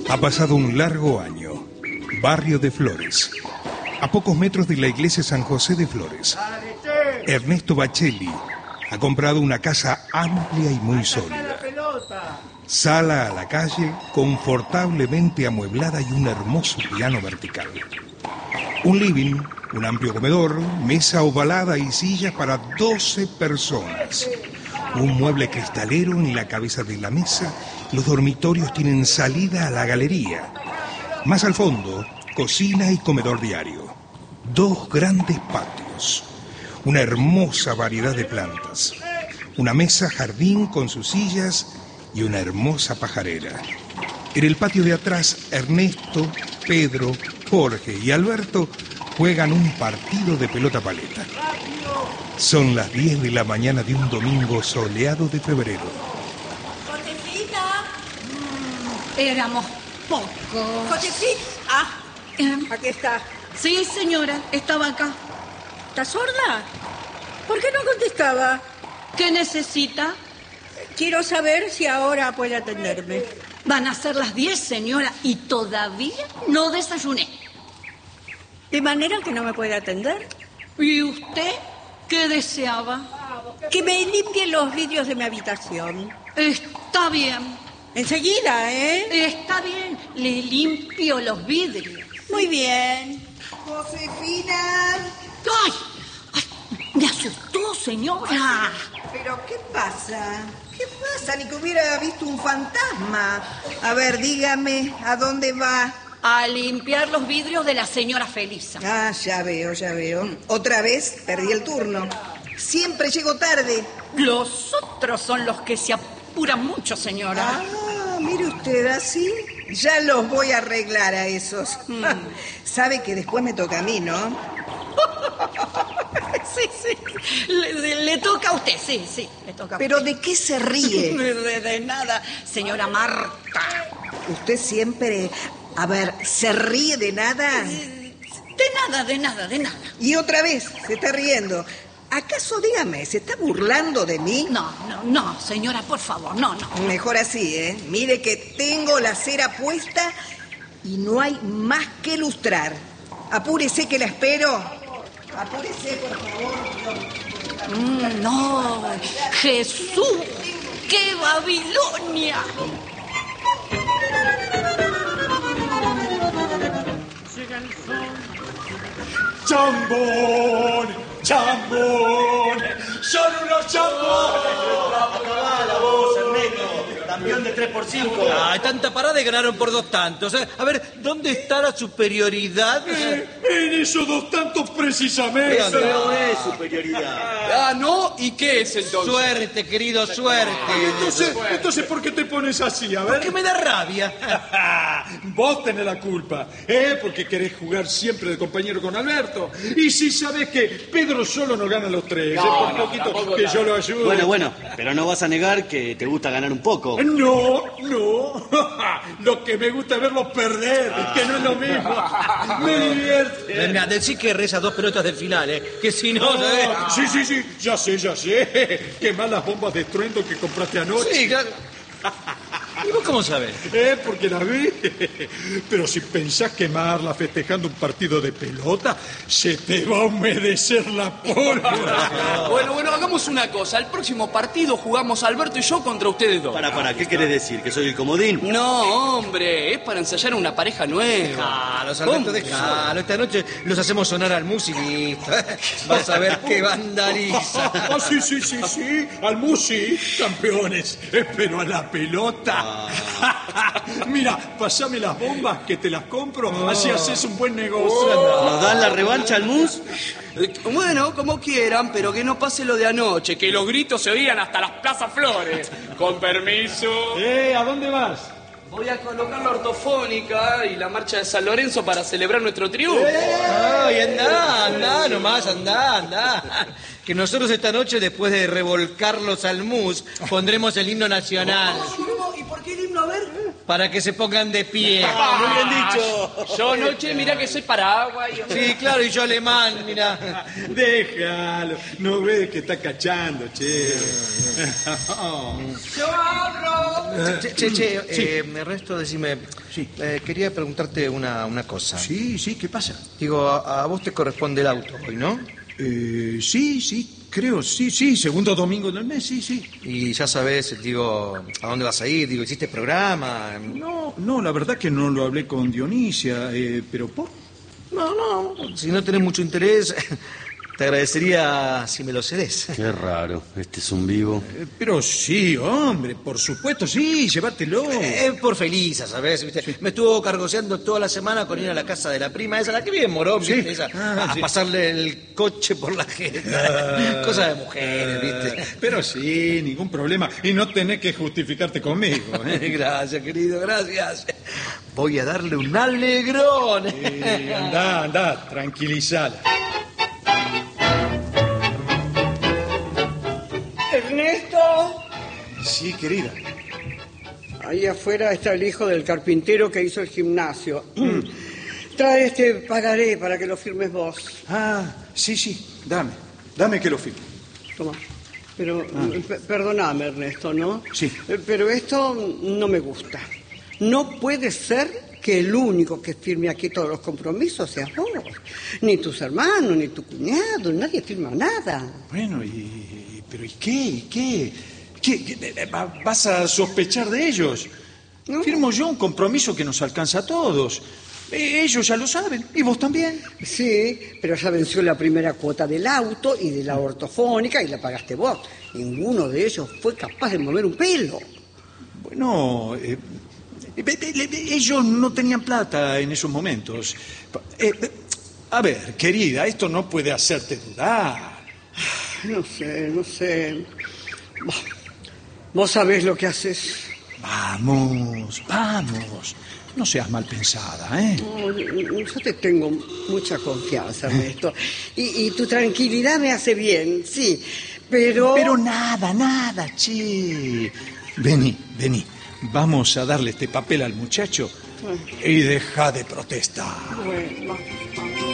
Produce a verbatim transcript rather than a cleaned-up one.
Ha pasado un largo año. Barrio de Flores. A pocos metros de la iglesia San José de Flores. Ernesto Baccelli ha comprado una casa amplia y muy sólida. Sala a la calle, confortablemente amueblada y un hermoso piano vertical. Un living, un amplio comedor, mesa ovalada y sillas para doce personas. Un mueble cristalero en la cabeza de la mesa. Los dormitorios tienen salida a la galería. Más al fondo, cocina y comedor diario. Dos grandes patios. Una hermosa variedad de plantas. Una mesa jardín con sus sillas y una hermosa pajarera. En el patio de atrás, Ernesto, Pedro, Jorge y Alberto juegan un partido de pelota paleta. Son las diez de la mañana de un domingo soleado de febrero. ¡Josefina! Mm, éramos pocos. ¡Josefina! Ah, Eh, aquí está. sí, señora, estaba acá. ¿Estás sorda? ¿Por qué no contestaba? ¿Qué necesita? Quiero saber si ahora puede atenderme. Van a ser las diez, señora, y todavía no desayuné. ¿De manera que no me puede atender? ¿Y usted qué deseaba? Que me limpie los vidrios de mi habitación. Está bien, Enseguida, ¿eh? está bien. Le limpio los vidrios. Muy bien. Josefina. ¡Ay! ¡Ay! Me asustó, señora. ¿Pero qué pasa? ¿Qué pasa? Ni que hubiera visto un fantasma. A ver, dígame, ¿a dónde va? A limpiar los vidrios de la señora Felisa. Ah, ya veo, ya veo. Otra vez perdí el turno. Siempre llego tarde. Los otros son los que se apuran mucho, señora. Ah, mire usted, así. Ya los voy a arreglar a esos. Mm. Sabe que después me toca a mí, ¿no? Sí, sí. Le, le- le toca a usted, sí, sí. Le toca a ¿Pero usted. de qué se ríe? De, de nada, señora Marta. Usted siempre, a ver, ¿se ríe de nada? De nada, de nada, de nada. Y otra vez se está riendo. ¿Acaso, dígame, se está burlando de mí? No, no, no, señora, por favor, no, no. Mejor así, ¿eh? Mire que tengo la cera puesta y no hay más que lustrar. Apúrese que la espero. Apúrese, por favor. Mm, no, Jesús, qué Babilonia. ¡Chambón! ¡Chambón! ¡Son unos chambones! la voz, Ernesto. Campeón de tres por cinco. Ay, tanta parada y ganaron por dos tantos. ¿eh? A ver, ¿dónde está la superioridad? Eh, en esos dos tantos precisamente. Eso no es superioridad. Ah, ¿no? ¿Y qué es entonces? Suerte, querido, suerte. Entonces, entonces, ¿por qué te pones así? A ver. Porque me da rabia. Vos tenés la culpa, ¿eh? Porque querés jugar siempre de compañero con Alberto. Y si sabés que Pedro solo no gana los tres, No, es por no, poquito tampoco que tanto. yo lo ayudo. Bueno, bueno, pero no vas a negar que te gusta ganar un poco. No, no. Lo que me gusta es verlos perder, que no es lo mismo. Me divierte. Mira, decí que reza dos pelotas del final, ¿eh? Que si no, ¿sabes? Ah, sí, sí, sí, ya sé, ya sé. Qué malas bombas de estruendo que compraste anoche. Sí, claro. ¿Y vos cómo sabés? Eh, porque la vi. Pero si pensás quemarla festejando un partido de pelota, se te va a humedecer la pólvora. Bueno, bueno, hagamos una cosa. El próximo partido jugamos Alberto y yo contra ustedes dos. Para, para, ¿qué querés decir? ¿Que soy el comodín? No, hombre, es para ensayar una pareja nueva. Dejalo, Alberto, ¿Cómo? dejalo. Esta noche los hacemos sonar al musiquista. Vas a ver qué vandaliza. Ah, sí, sí, sí, sí. Al Musi, campeones. Eh, Pero a la pelota. Mira, pasame las bombas que te las compro. Así haces un buen negocio. ¿Nos dan la revancha al Mus? Eh, Bueno, como quieran, pero que no pase lo de anoche, que los gritos se oían hasta las Plaza Flores. Con permiso. Eh, ¿a dónde vas? Voy a colocar la ortofónica y la marcha de San Lorenzo para celebrar nuestro triunfo. Ay, andá, andá nomás, andá, andá. Que nosotros esta noche, después de revolcarlos al mus, pondremos el himno nacional. ¿Y por qué el himno? A ver. Para que se pongan de pie. Ah, muy bien dicho. Yo noche, mira que soy paraguayo. Sí, claro, y yo alemán, mira. Déjalo. No ves que está cachando, che. Yo abro. Che, che, che Sí. eh, Ernesto, decime. Sí. eh, quería preguntarte una, una cosa. Sí, sí, ¿qué pasa? Digo, a, a vos te corresponde el auto hoy, ¿no? Eh, sí, sí, creo, sí, sí, segundo domingo del mes, sí, sí. Y ya sabes, digo, a dónde vas a ir, digo, hiciste programa. No, no, la verdad que no lo hablé con Dionisia, eh, pero ¿por? No, no, si no tenés mucho interés, te agradecería si me lo cedes. Qué raro, este es un vivo. Eh, pero sí, hombre, por supuesto, sí, llévatelo. Es por Felisa, ¿sabes? ¿Viste? Me estuvo cargoseando toda la semana con ir a la casa de la prima esa, la que vive en Morón, Sí. ¿viste? Esa, Ah, a sí. pasarle el coche por la jeta. Cosa de mujeres, ¿viste? Pero sí, ningún problema. Y no tenés que justificarte conmigo, ¿eh? Gracias, querido, gracias. Voy a darle un alegrón. Sí, andá, andá, tranquilizala. Ernesto. Sí, querida. Ahí afuera está el hijo del carpintero que hizo el gimnasio. Trae este pagaré para que lo firmes vos. Ah, sí, sí, dame. Dame que lo firme. Toma. Pero, eh, pe- perdóname, Ernesto, ¿no? Sí. Eh, Pero esto no me gusta. No puede ser que el único que firme aquí todos los compromisos seas vos. Ni tus hermanos, ni tu cuñado, nadie firma nada. Bueno, y, pero ¿y qué? ¿Y qué? ¿Qué, qué- eh, va- ¿Vas a sospechar de ellos? No. Firmo yo un compromiso que nos alcanza a todos. Eh, ellos ya lo saben, y vos también. Sí, pero ya venció la primera cuota del auto y de la ortofónica y la pagaste vos. Ninguno de ellos fue capaz de mover un pelo. Bueno, eh, eh, eh, ellos no tenían plata en esos momentos. Eh, eh, a ver, querida, esto no puede hacerte dudar. No sé, no sé. Vos- Vos sabés lo que haces. Vamos, vamos. No seas mal pensada, ¿eh? No, yo te tengo mucha confianza, Ernesto. Y, y tu tranquilidad me hace bien, sí. Pero... Pero nada, nada, che. Vení, vení. Vamos a darle este papel al muchacho y deja de protestar. Bueno, va, va.